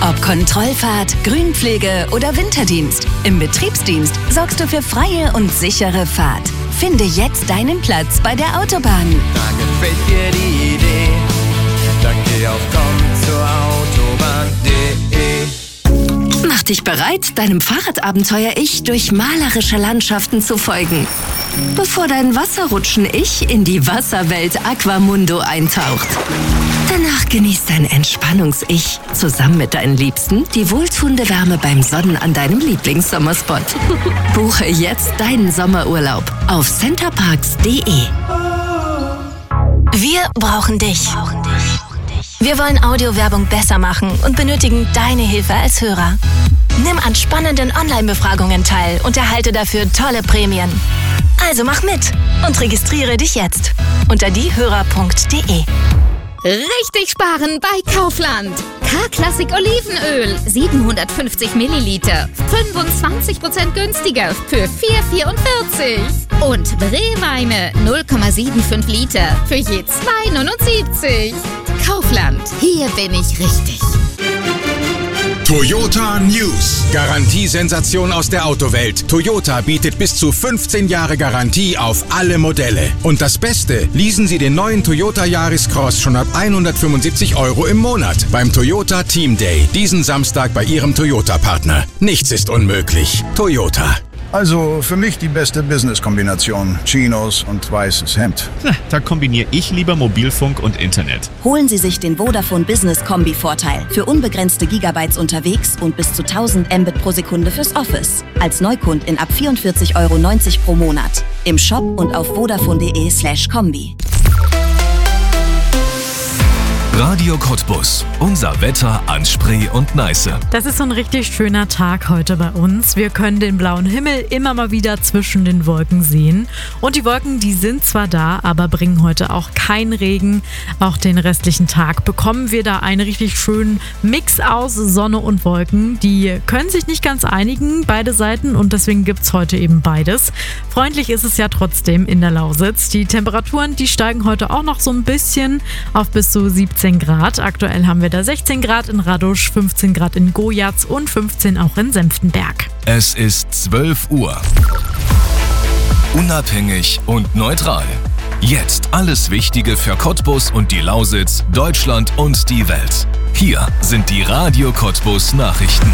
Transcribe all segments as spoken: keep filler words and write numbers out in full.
Ob Kontrollfahrt, Grünpflege oder Winterdienst, im Betriebsdienst sorgst du für freie und sichere Fahrt. Finde jetzt deinen Platz bei der Autobahn. Da gefällt dir die Idee, dann geh auf komm zur Autobahn punkt de. Mach dich bereit, deinem Fahrradabenteuer-Ich durch malerische Landschaften zu folgen, bevor dein Wasserrutschen-Ich in die Wasserwelt Aquamundo eintaucht. Danach genießt dein Entspannungs-Ich zusammen mit deinen Liebsten die wohltuende Wärme beim Sonnen an deinem Lieblingssommerspot. Buche jetzt deinen Sommerurlaub auf centerparks punkt de. Wir brauchen dich. Wir wollen Audiowerbung besser machen und benötigen deine Hilfe als Hörer. Nimm an spannenden Online-Befragungen teil und erhalte dafür tolle Prämien. Also mach mit und registriere dich jetzt unter diehörer punkt de. Richtig sparen bei Kaufland. K-Klassik Olivenöl, siebenhundertfünfzig Milliliter, fünfundzwanzig Prozent günstiger für vier Komma vierundvierzig. Und Brewweine null Komma fünfundsiebzig Liter für je zwei Komma neunundsiebzig. Kaufland, hier bin ich richtig. Toyota News. Garantiesensation aus der Autowelt. Toyota bietet bis zu fünfzehn Jahre Garantie auf alle Modelle. Und das Beste, leasen Sie den neuen Toyota Yaris Cross schon ab hundertfünfundsiebzig Euro im Monat beim Toyota Team Day. Diesen Samstag bei Ihrem Toyota-Partner. Nichts ist unmöglich. Toyota. Also für mich die beste Business-Kombination. Chinos und weißes Hemd. Na, da kombiniere ich lieber Mobilfunk und Internet. Holen Sie sich den Vodafone Business Kombi-Vorteil. Für unbegrenzte Gigabytes unterwegs und bis zu tausend Mbit pro Sekunde fürs Office. Als Neukundin ab vierundvierzig Euro neunzig pro Monat. Im Shop und auf vodafone punkt de slash kombi. Radio Cottbus. Unser Wetter an Spree und Neiße. Das ist so ein richtig schöner Tag heute bei uns. Wir können den blauen Himmel immer mal wieder zwischen den Wolken sehen. Und die Wolken, die sind zwar da, aber bringen heute auch keinen Regen. Auch den restlichen Tag bekommen wir da einen richtig schönen Mix aus Sonne und Wolken. Die können sich nicht ganz einigen, beide Seiten. Und deswegen gibt es heute eben beides. Freundlich ist es ja trotzdem in der Lausitz. Die Temperaturen, die steigen heute auch noch so ein bisschen auf bis zu siebzehn Grad. Aktuell haben wir da sechzehn Grad in Radusch, fünfzehn Grad in Gojaz und fünfzehn auch in Senftenberg. Es ist zwölf Uhr. Unabhängig und neutral. Jetzt alles Wichtige für Cottbus und die Lausitz, Deutschland und die Welt. Hier sind die Radio Cottbus Nachrichten.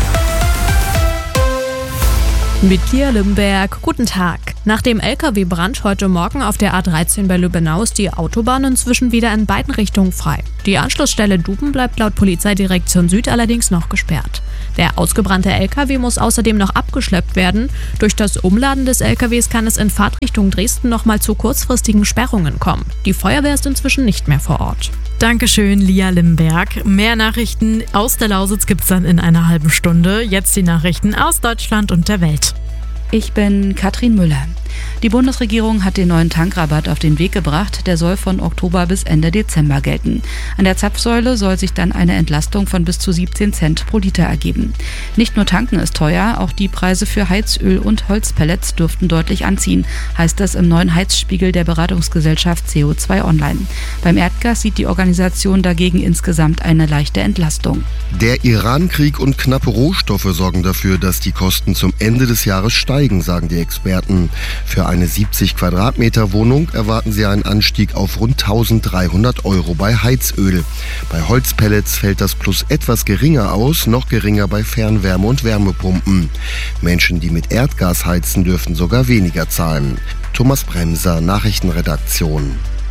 Mit Lia Limberg, guten Tag. Nach dem L K W-Brand heute Morgen auf der A dreizehn bei Lübbenau ist die Autobahn inzwischen wieder in beiden Richtungen frei. Die Anschlussstelle Duben bleibt laut Polizeidirektion Süd allerdings noch gesperrt. Der ausgebrannte L K W muss außerdem noch abgeschleppt werden. Durch das Umladen des L K Ws kann es in Fahrtrichtung Dresden nochmal zu kurzfristigen Sperrungen kommen. Die Feuerwehr ist inzwischen nicht mehr vor Ort. Dankeschön, Lia Limberg. Mehr Nachrichten aus der Lausitz gibt's dann in einer halben Stunde. Jetzt die Nachrichten aus Deutschland und der Welt. Ich bin Katrin Müller. Die Bundesregierung hat den neuen Tankrabatt auf den Weg gebracht. Der soll von Oktober bis Ende Dezember gelten. An der Zapfsäule soll sich dann eine Entlastung von bis zu siebzehn Cent pro Liter ergeben. Nicht nur tanken ist teuer, auch die Preise für Heizöl und Holzpellets dürften deutlich anziehen, heißt es im neuen Heizspiegel der Beratungsgesellschaft C O zwei Online. Beim Erdgas sieht die Organisation dagegen insgesamt eine leichte Entlastung. Der Iran-Krieg und knappe Rohstoffe sorgen dafür, dass die Kosten zum Ende des Jahres steigen, sagen die Experten. Für eine siebzig Quadratmeter Wohnung erwarten sie einen Anstieg auf rund eintausenddreihundert Euro bei Heizöl. Bei Holzpellets fällt das Plus etwas geringer aus, noch geringer bei Fernwärme- und Wärmepumpen. Menschen, die mit Erdgas heizen, dürfen sogar weniger zahlen. Thomas Bremser, Nachrichtenredaktion.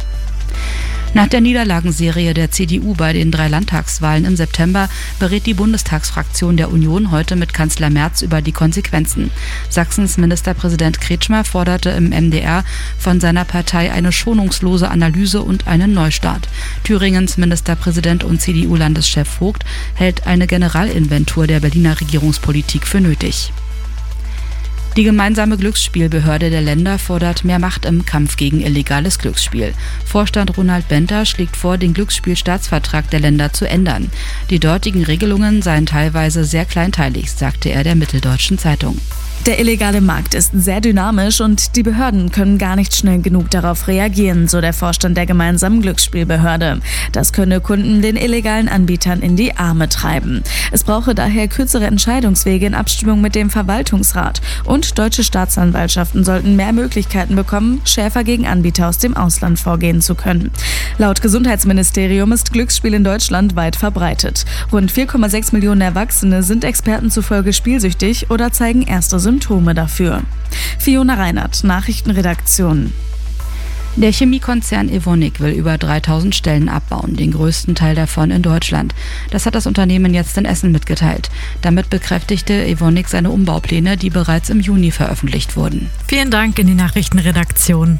Nach der Niederlagenserie der C D U bei den drei Landtagswahlen im September berät die Bundestagsfraktion der Union heute mit Kanzler Merz über die Konsequenzen. Sachsens Ministerpräsident Kretschmer forderte im M D R von seiner Partei eine schonungslose Analyse und einen Neustart. Thüringens Ministerpräsident und C D U-Landeschef Vogt hält eine Generalinventur der Berliner Regierungspolitik für nötig. Die gemeinsame Glücksspielbehörde der Länder fordert mehr Macht im Kampf gegen illegales Glücksspiel. Vorstand Ronald Benter schlägt vor, den Glücksspielstaatsvertrag der Länder zu ändern. Die dortigen Regelungen seien teilweise sehr kleinteilig, sagte er der Mitteldeutschen Zeitung. Der illegale Markt ist sehr dynamisch und die Behörden können gar nicht schnell genug darauf reagieren, so der Vorstand der gemeinsamen Glücksspielbehörde. Das könne Kunden den illegalen Anbietern in die Arme treiben. Es brauche daher kürzere Entscheidungswege in Abstimmung mit dem Verwaltungsrat. Und deutsche Staatsanwaltschaften sollten mehr Möglichkeiten bekommen, schärfer gegen Anbieter aus dem Ausland vorgehen zu können. Laut Gesundheitsministerium ist Glücksspiel in Deutschland weit verbreitet. Rund vier Komma sechs Millionen Erwachsene sind Experten zufolge spielsüchtig oder zeigen erste Symptome dafür. Fiona Reinhardt, Nachrichtenredaktion. Der Chemiekonzern Evonik will über dreitausend Stellen abbauen, den größten Teil davon in Deutschland. Das hat das Unternehmen jetzt in Essen mitgeteilt. Damit bekräftigte Evonik seine Umbaupläne, die bereits im Juni veröffentlicht wurden. Vielen Dank in die Nachrichtenredaktion.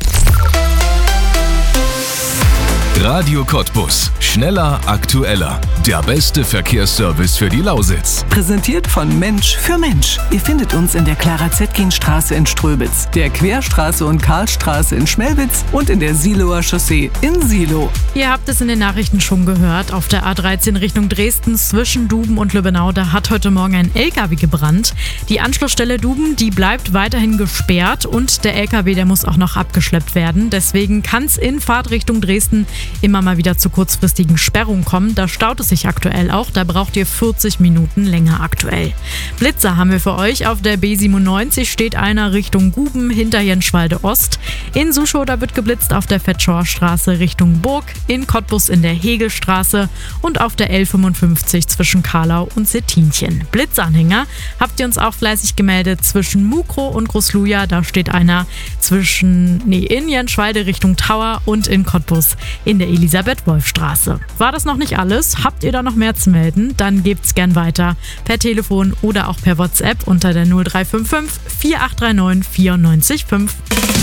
Radio Cottbus. Schneller, aktueller. Der beste Verkehrsservice für die Lausitz. Präsentiert von Mensch für Mensch. Ihr findet uns in der Clara-Zetkin-Straße in Ströbitz, der Querstraße und Karlstraße in Schmelwitz und in der Siloer Chaussee in Silo. Ihr habt es in den Nachrichten schon gehört. Auf der A dreizehn Richtung Dresden zwischen Duben und Lübbenau, da hat heute Morgen ein L K W gebrannt. Die Anschlussstelle Duben, die bleibt weiterhin gesperrt und der L K W, der muss auch noch abgeschleppt werden. Deswegen kann es in Fahrtrichtung Dresden immer mal wieder zu kurzfristigen Sperrungen kommen. Da staut es sich aktuell auch. Da braucht ihr vierzig Minuten länger aktuell. Blitzer haben wir für euch. Auf der B siebenundneunzig steht einer Richtung Guben hinter Jenschwalde Ost. In Suschow, da wird geblitzt auf der Fettschauer-Straße Richtung Burg. In Cottbus in der Hegelstraße und auf der L fünfundfünfzig zwischen Karlau und Stettinchen. Blitzanhänger habt ihr uns auch fleißig gemeldet zwischen Mukro und Großluja. Da steht einer zwischen, nee, in Jenschwalde Richtung Tower und in Cottbus in der Elisabeth-Wolf-Straße. War das noch nicht alles? Habt ihr da noch mehr zu melden? Dann gebt's gern weiter per Telefon oder auch per WhatsApp unter der null drei fünf fünf vier acht drei neun vier neun fünf.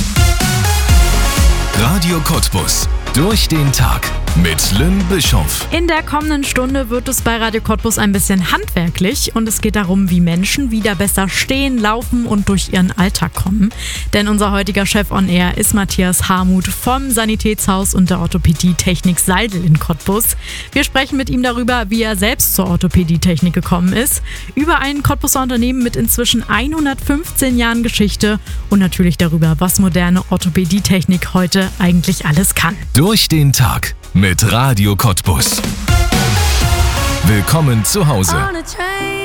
Radio Cottbus. Durch den Tag mit Lynn Bischoff. In der kommenden Stunde wird es bei Radio Cottbus ein bisschen handwerklich und es geht darum, wie Menschen wieder besser stehen, laufen und durch ihren Alltag kommen. Denn unser heutiger Chef on Air ist Matthias Harmuth vom Sanitätshaus und der Orthopädie-Technik Seidel in Cottbus. Wir sprechen mit ihm darüber, wie er selbst zur Orthopädie-Technik gekommen ist, über ein Cottbuser Unternehmen mit inzwischen hundertfünfzehn Jahren Geschichte und natürlich darüber, was moderne Orthopädie-Technik heute eigentlich alles kann. Durch den Tag mit Radio Cottbus. Willkommen zu Hause.